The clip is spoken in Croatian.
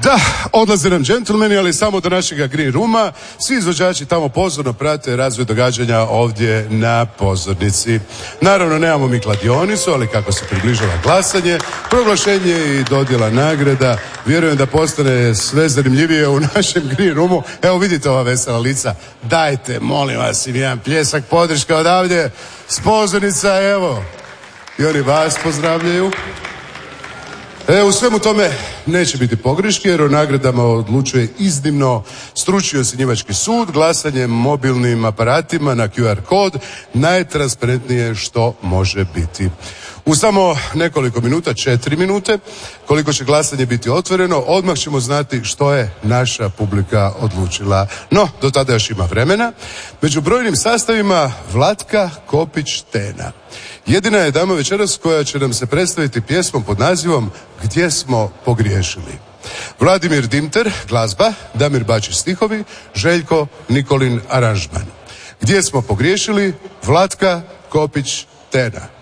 Da, odlaze nam džentlmeni, ali samo do našega green rooma. Svi izvođači tamo pozorno prate razvoj događanja ovdje na pozornici. Naravno, nemamo mi kladionicu, ali kako se približava glasanje, proglašenje i dodjela nagrada, vjerujem da postane sve zanimljivije u našem green roomu. Evo vidite ova vesela lica. Dajte, molim vas, im jedan pljesak podrška odavdje s pozornica, evo. I oni vas pozdravljaju. U svemu tome neće biti pogreške jer o nagradama odlučuje iznimno stručni ocjenjivački sud, glasanjem mobilnim aparatima na QR kod, najtransparentnije što može biti. U samo nekoliko minuta, 4 minute, koliko će glasanje biti otvoreno, odmah ćemo znati što je naša publika odlučila. No, do tada još ima vremena. Među brojnim sastavima Vlatka Kopić-Tena. Jedina je dama večeras koja će nam se predstaviti pjesmom pod nazivom Gdje smo pogriješili. Vladimir Dimter, glazba, Damir Bačić stihovi, Željko Nikolin aranžman. Gdje smo pogriješili? Vlatka Kopić-Tena.